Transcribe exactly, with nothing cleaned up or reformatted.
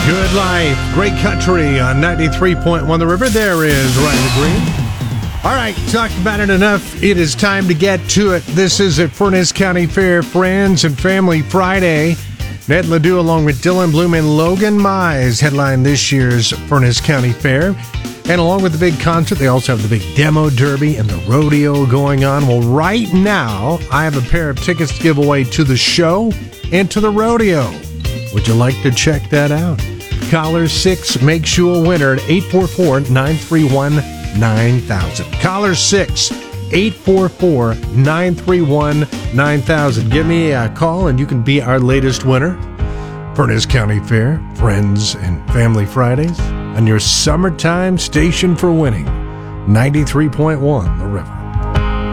Good life, great country on ninety-three point one The River. There is Riley Green. All right, talked about it enough. It is time to get to it. This is at Furnace County Fair Friends and Family Friday. Ned Ledoux along with Dylan Bloom and Logan Mize headline this year's Furnace County Fair. And along with the big concert, they also have the big demo derby and the rodeo going on. Well, right now, I have a pair of tickets to give away to the show and to the rodeo. Would you like to check that out? Caller six makes you a winner at eight four four, nine three one, nine thousand. Caller six, eight four four, nine three one, nine thousand. Give me a call and you can be our latest winner. Furnace County Fair, Friends and Family Fridays, on your summertime station for winning. ninety-three point one The River.